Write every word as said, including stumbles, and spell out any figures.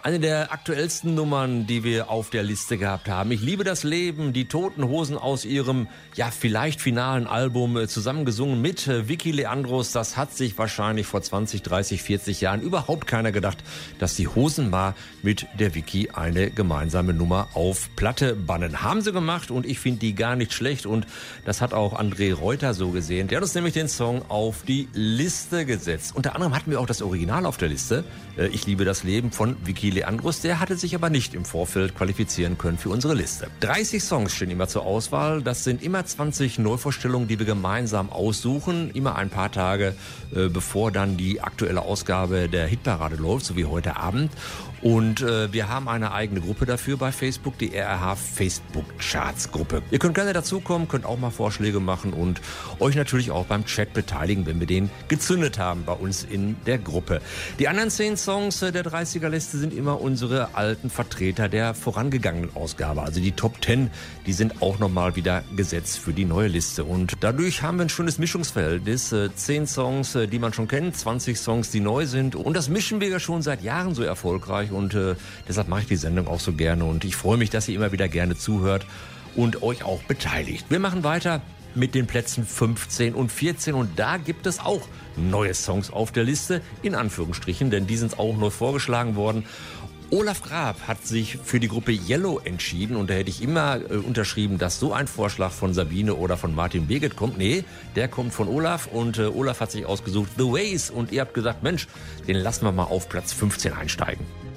Eine der aktuellsten Nummern, die wir auf der Liste gehabt haben. Ich liebe das Leben, die Toten Hosen aus ihrem, ja, vielleicht finalen Album äh, zusammengesungen mit äh, Vicky Leandros. Das hat sich wahrscheinlich vor zwanzig, dreißig, vierzig Jahren überhaupt keiner gedacht, dass die Hosen mal mit der Vicky eine gemeinsame Nummer auf Platte bannen. Haben sie gemacht und ich finde die gar nicht schlecht und das hat auch André Reuter so gesehen. Der hat uns nämlich den Song auf die Liste gesetzt. Unter anderem hatten wir auch das Original auf der Liste. Äh, Ich liebe das Leben von Vicky Leandros, der hatte sich aber nicht im Vorfeld qualifizieren können für unsere Liste. dreißig Songs stehen immer zur Auswahl. Das sind immer zwanzig Neuvorstellungen, die wir gemeinsam aussuchen. Immer ein paar Tage, äh, bevor dann die aktuelle Ausgabe der Hitparade läuft, so wie heute Abend. Und äh, wir haben eine eigene Gruppe dafür bei Facebook, die R R H Facebook Charts Gruppe. Ihr könnt gerne dazukommen, könnt auch mal Vorschläge machen und euch natürlich auch beim Chat beteiligen, wenn wir den gezündet haben bei uns in der Gruppe. Die anderen zehn Songs der dreißiger-Liste sind immer unsere alten Vertreter der vorangegangenen Ausgabe. Also die Top zehn, die sind auch nochmal wieder gesetzt für die neue Liste. Und dadurch haben wir ein schönes Mischungsverhältnis. zehn Songs, die man schon kennt, zwanzig Songs, die neu sind. Und das mischen wir ja schon seit Jahren so erfolgreich. Und äh, deshalb mache ich die Sendung auch so gerne. Und ich freue mich, dass ihr immer wieder gerne zuhört und euch auch beteiligt. Wir machen weiter mit den Plätzen fünfzehn und vierzehn. Und da gibt es auch neue Songs auf der Liste, in Anführungsstrichen, denn die sind auch neu vorgeschlagen worden. Olaf Grab hat sich für die Gruppe Yellow entschieden und da hätte ich immer äh, unterschrieben, dass so ein Vorschlag von Sabine oder von Martin Beget kommt. Nee, der kommt von Olaf und äh, Olaf hat sich ausgesucht The Ways und ihr habt gesagt, Mensch, den lassen wir mal auf Platz fünfzehn einsteigen.